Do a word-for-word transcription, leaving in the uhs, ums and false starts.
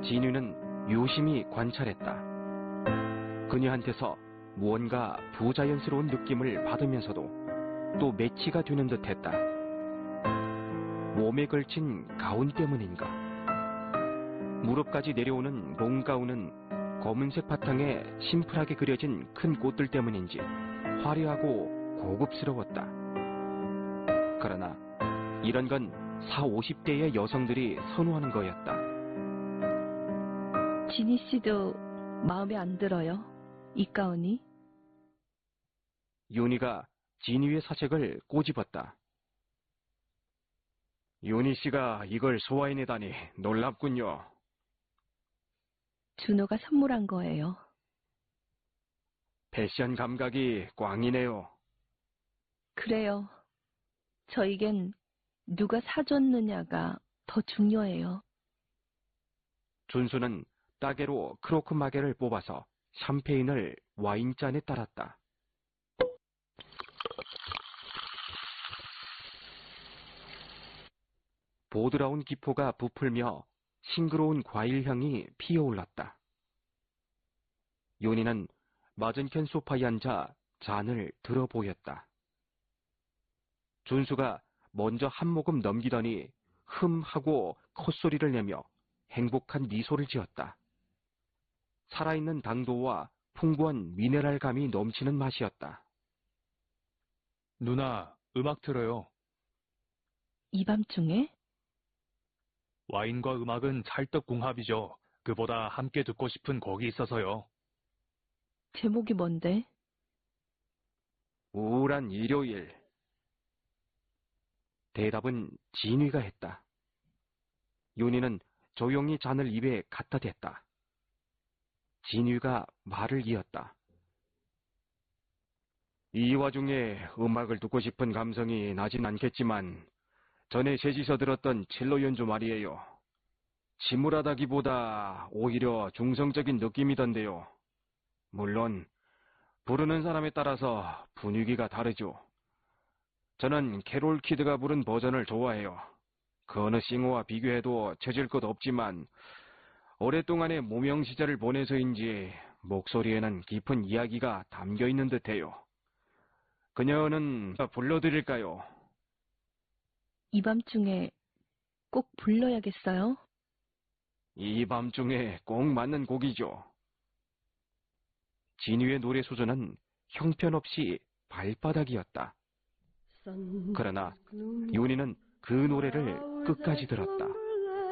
진유는 유심히 관찰했다. 그녀한테서 무언가 부자연스러운 느낌을 받으면서도 또 매치가 되는 듯했다. 몸에 걸친 가운 때문인가? 무릎까지 내려오는 롱가운은 검은색 바탕에 심플하게 그려진 큰 꽃들 때문인지 화려하고 고급스러웠다. 그러나 이런 건 사오십 대의 여성들이 선호하는 거였다. 지니 씨도 마음에 안 들어요? 이 가운이? 윤희가 진유의 사색을 꼬집었다. 윤희 씨가 이걸 소화해내다니 놀랍군요. 준호가 선물한 거예요. 패션 감각이 꽝이네요. 그래요. 저에겐 누가 사줬느냐가 더 중요해요. 준수는 따개로 크로크 마개를 뽑아서 샴페인을 와인잔에 따랐다. 보드라운 기포가 부풀며 싱그러운 과일향이 피어올랐다. 윤희는 맞은편 소파에 앉아 잔을 들어 보였다. 준수가 먼저 한 모금 넘기더니 흠 하고 콧소리를 내며 행복한 미소를 지었다. 살아있는 당도와 풍부한 미네랄감이 넘치는 맛이었다. 누나, 음악 들어요. 이 밤중에? 와인과 음악은 찰떡궁합이죠. 그보다 함께 듣고 싶은 곡이 있어서요. 제목이 뭔데? 우울한 일요일. 대답은 진위가 했다. 윤희는 조용히 잔을 입에 갖다 댔다. 진위가 말을 이었다. 이 와중에 음악을 듣고 싶은 감성이 나진 않겠지만 전에 셋이서 들었던 첼로 연주 말이에요. 침울하다기보다 오히려 중성적인 느낌이던데요. 물론 부르는 사람에 따라서 분위기가 다르죠. 저는 캐롤 키드가 부른 버전을 좋아해요. 그 어느 싱어와 비교해도 처질 것 없지만 오랫동안의 무명 시절을 보내서인지 목소리에는 깊은 이야기가 담겨있는 듯해요. 그녀는 불러드릴까요? 이 밤중에 꼭 불러야겠어요? 이 밤중에 꼭 맞는 곡이죠. 진유의 노래 수준은 형편없이 발바닥이었다. 그러나 윤희는 그 노래를 끝까지 들었다.